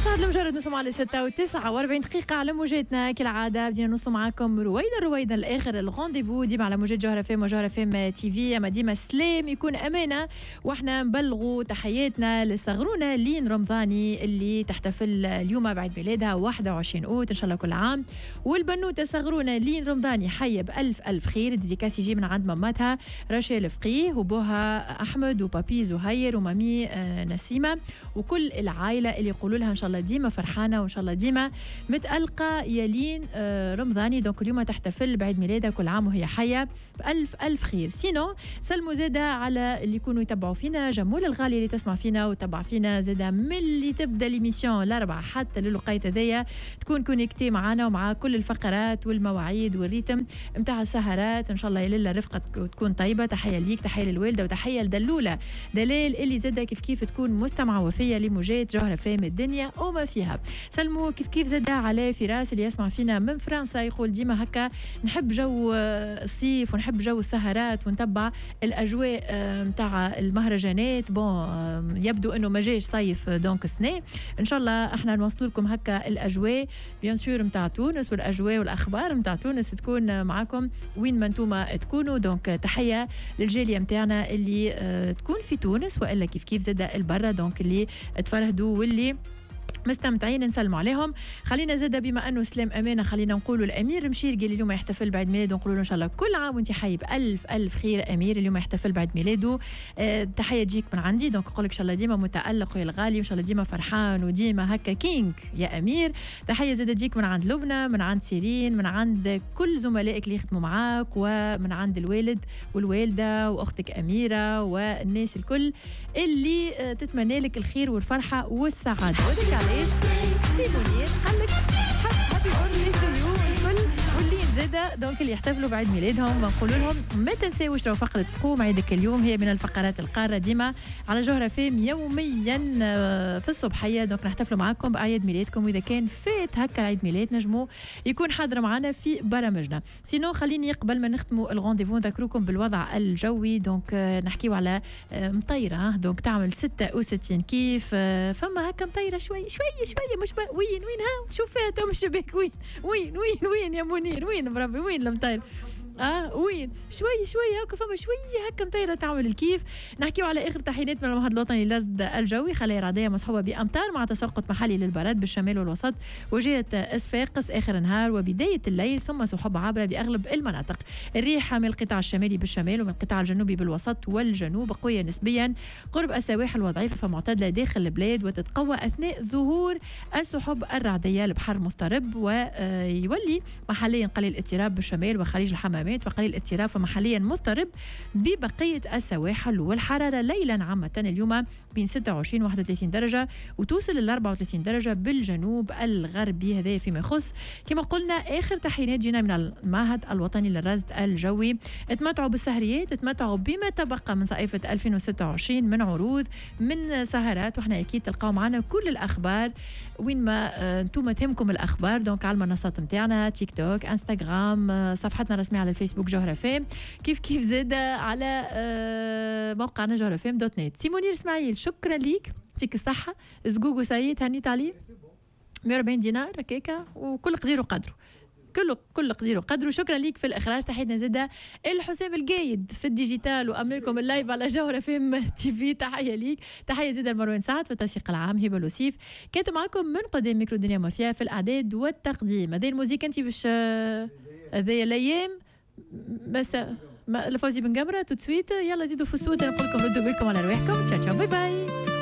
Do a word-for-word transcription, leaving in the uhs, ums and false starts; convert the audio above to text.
يسعد لمجرد نوصل على ستة وتسعة وأربعين دقيقة على موجاتنا كالعادة. بدينا نوصل معاكم رويدا رويدا الآخر الغونديفو ديما على موجات جوهرة فيم وجوهرة فيم تي في. أما ديما سلام يكون أمانة، وإحنا نبلغوا تحياتنا لصغرونا لين رمضاني اللي تحتفل اليوم بعد ميلادها واحد وعشرين أوت إن شاء الله كل عام. والبنوتة صغرونا لين رمضاني حية بألف ألف خير. الديكاس يجي من عند مامتها رشال فقيه وبوها أحمد وبابي زهير ومامي نسيمة وكل العائلة اللي يقولوا لها إن شاء الله ديما فرحانة وإن شاء الله ديما متألقة يالين رمضاني. دونك اليوم تحتفل بعيد ميلادها كل عام وهي حية بألف ألف خير. سينو سلموا زادة على اللي يكونوا يتبعوا فينا، جمول الغالي اللي تسمع فينا وتبع فينا زادة من اللي تبدأ ليميسيون الأربعة حتى للوقيت هذيا تكون كونيكتي معنا ومع كل الفقرات والمواعيد والريتم متاع السهرات. إن شاء الله يللا رفقة تكون طيبة. تحية ليك، تحية للوالدة، وتحية لدلولة دلال اللي زادة كيف كيف تكون مستمعة وفية لموجات جوهرة فام الدنيا وما فيها. سلموا كيف كيف زادة على فراس اللي يسمع فينا من فرنسا، يقول ديما هكا نحب جو الصيف ونحب جو السهرات ونتبع الأجواء متاع المهرجانات. بون يبدو أنه ما جاش صيف دونك سنة، إن شاء الله احنا نوصل لكم هكا الأجواء بيان سور متاع تونس والأجواء والأخبار متاع تونس تكون معكم وين ما انتوما تكونوا. دونك تحية للجالية متاعنا اللي تكون في تونس وإلا كيف كيف زادة البرة دونك اللي تفرهدوا واللي مستمتعين نسلموا عليهم. خلينا زاده بما انه سلام امانه خلينا نقولوا الامير مشيرقي اليوم يحتفل بعيد ميلاده، نقولوا له ان شاء الله كل عام وانت حي بألف ألف خير. امير اليوم يحتفل بعيد ميلاده، أه تحيه تجيك من عندي. دونك نقول لك ان شاء الله ديما متالق يا الغالي، وان شاء الله ديما فرحان وديما هكا كينج يا امير. تحيه زاده تجيك من عند لبنى، من عند سيرين، من عند كل زملائك اللي يخدموا معاك، ومن عند الوالد والوالده واختك اميره والناس الكل اللي تتمنى لك الخير والفرحه والسعاده. سيمونير قال لك هابي بيرثداي تو يو الكل واللي زاده دونك اللي يحتفلوا بعيد ميلادهم بنقولوا لهم ما تنساوش لو فقره تقوم عيدك اليوم هي من الفقرات القاره ديما على جوهرة فيم يوميا في الصبحيه. دونك نحتفلوا معكم باعياد ميلادكم، واذا كان فات هكا عيد ميلاد نجموا يكون حاضر معنا في برامجنا. سينو خليني قبل ما نختموا الغونديفو نذكركم بالوضع الجوي. دونك نحكيو على مطيره دونك تعمل ستة وستين كيف فما هكا مطيره شوي شوي شوي مش وين وين ها شوف فيها توم الشباك وين وين وين وين يا منير وين بربي وين المطير اه وين شوي شوي هكا فما شوي هكا مطيره تعمل الكيف. نحكيو على اخر تحيات من المعهد الوطني للرصد الجوي. خلايا رعديه مصحوبه بامطار مع تساقط محلي للبرد بالشمال والوسط وجهه اسفاقس اخر النهار وبدايه الليل، ثم سحب عابره باغلب المناطق. الريح من القطاع الشمالي بالشمال ومن القطاع الجنوبي بالوسط والجنوب قويه نسبيا قرب السواحل وضعيفه فمعتدله داخل البلاد، وتتقوى اثناء ظهور السحب الرعديه. البحر مضطرب ويولي محليا قليل اضطراب بالشمال وخليج الحمام وقليل اضطراب فمحليا مضطرب ببقية السواحل. والحرارة ليلا عامة اليوم بين ستة وعشرين و واحد وثلاثين درجة وتوصل ل أربعة وثلاثين درجة بالجنوب الغربي. هذا فيما يخص كما قلنا آخر تحيينات جينا من المعهد الوطني للرصد الجوي. اتمتعوا بالسهريات، اتمتعوا بما تبقى من صيفة ألفين وستة وعشرين من عروض من سهرات، وإحنا أكيد تلقاو معنا كل الأخبار وين ما انتم تهمكم الأخبار. دونك على المنصات متاعنا تيك توك انستغرام، صفحتنا الرسمية على الفيسبوك جوهرة فام، كيف كيف زادة على موقعنا جوهرة فام دوت نت. سيمونير اسماعيل شكرا ليك، يعطيك الصحة. زقوقو سعيد هنيت عليه مئة وأربعين دينار ركيكا وكل قدير وقدره كله كل قدير وقدره. شكرا ليك في الإخراج. تحياتنا زادة الحسام الجيد في الديجيتال وأمن لكم اللايف على جوهرة فام تي في. تحية ليك. تحية زادة مروان سعد في التنسيق العام. هبة لوسيف كانت معكم من قدام ميكرو دنيا مافيا في الإعداد والتقديم. هذه الموسيقى أنت باش هذه الأيام بس لفوزي بن جمرة توت سويت. يلا زيدوا في الصوت نقول لكم ردوا بالكم على رواحكم. تشاو تشاو باي باي.